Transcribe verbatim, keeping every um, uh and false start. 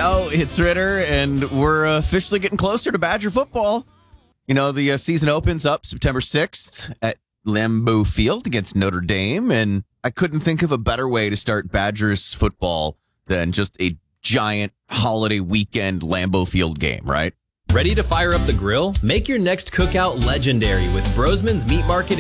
Yo, it's Ritter, and we're officially getting closer to Badger football. You know, the uh, season opens up September sixth at Lambeau Field against Notre Dame, and I couldn't think of a better way to start Badgers football than just a giant holiday weekend Lambeau Field game, right? Ready to fire up the grill? Make your next cookout legendary with Brosman's Meat Market